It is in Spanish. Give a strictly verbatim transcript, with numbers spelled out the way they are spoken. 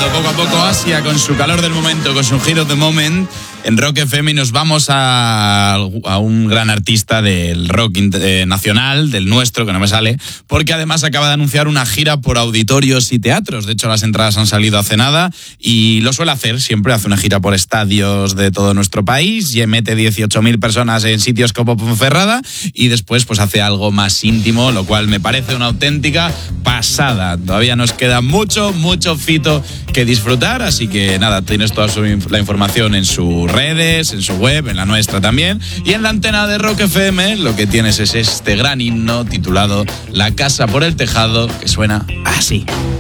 llegando poco a poco Asia con su calor del momento, con su Hero of the Moment en Rock F M, y nos vamos a, a un gran artista del rock eh, nacional, del nuestro, que no me sale, porque además acaba de anunciar una gira por auditorios y teatros. De hecho, las entradas han salido hace nada y lo suele hacer, siempre hace una gira por estadios de todo nuestro país y mete dieciocho mil personas en sitios como Ponferrada y después pues hace algo más íntimo, lo cual me parece una auténtica pasada. Todavía nos queda mucho, mucho Fito que disfrutar, así que nada, tienes toda su, la información en sus redes, en su web, en la nuestra también, y en la antena de Rock F M lo que tienes es este gran himno titulado La casa por el tejado, que suena así.